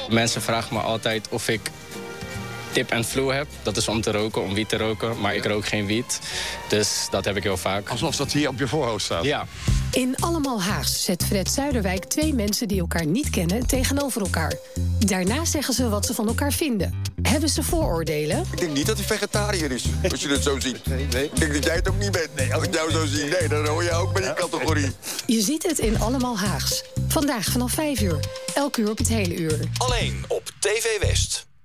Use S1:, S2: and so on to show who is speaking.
S1: Mensen vragen me altijd of ik tip en flu heb. Dat is om te roken, om wiet te roken. Maar ik rook geen wiet. Dus dat heb ik heel vaak.
S2: Alsof dat hier op je voorhoofd staat.
S1: Ja.
S3: In Allemaal Haags zet Fred Zuiderwijk 2 mensen die elkaar niet kennen tegenover elkaar. Daarna zeggen ze wat ze van elkaar vinden. Hebben ze vooroordelen?
S4: Ik denk niet dat hij vegetariër is, als je het zo ziet. Nee. Ik denk dat jij het ook niet bent. Nee, als ik jou zo zie, nee, dan hoor je ook bij die categorie.
S3: Je ziet het in Allemaal Haags. Vandaag vanaf 5 uur. Elk uur op het hele uur.
S5: Alleen op TV West.